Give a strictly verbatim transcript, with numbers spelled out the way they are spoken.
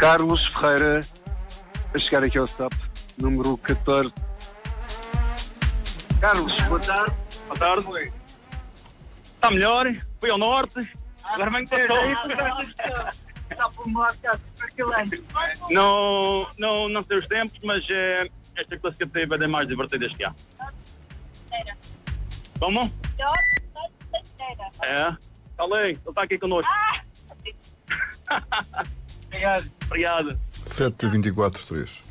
Carlos Ferreira, a chegar aqui ao stop, número catorze. Carlos, boa tarde. Boa tarde. Está melhor? Fui ao norte. Agora vem para Está por marca para aquele ano. Não, não, não sei os tempos, mas eh, esta classificativa é das mais divertidas que há. Como? É? Falei, ele está aqui connosco. Obrigado. Obrigado. sete vinte e quatro três.